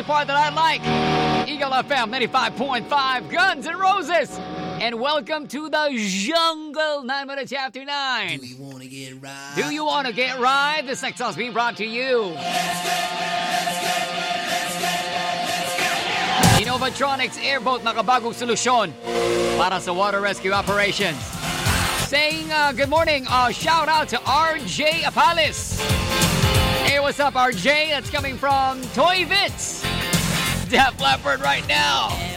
part that I like. Eagle FM 95.5, Guns N' Roses. And welcome to the jungle, 9 minutes after 9. Do you want to get right? Do you want to get right? This next song is being brought to you. Innovatronics Airboat, nakabagong solusyon para sa water rescue operations. Saying good morning, shout out to RJ Apalis. Hey, what's up, RJ? That's coming from Toy Vits. Def Leppard right now.